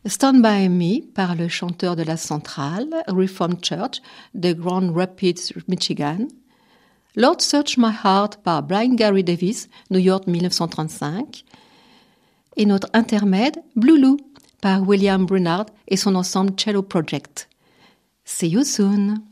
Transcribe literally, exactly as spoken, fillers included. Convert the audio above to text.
Stand By Me par le chanteur de la Centrale Reformed Church de Grand Rapids, Michigan. Lord Search My Heart par Blind Gary Davis, New York dix-neuf cent trente-cinq. Et notre intermède, Blue Lou par William Brunard et son ensemble Cello Project. See you soon!